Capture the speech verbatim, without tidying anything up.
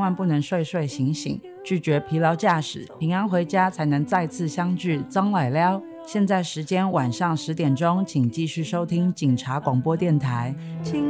万不能睡睡醒醒，拒绝疲劳驾驶，平安回家才能再次相聚。张来了，现在时间晚上十点钟，请继续收听警察广播电台。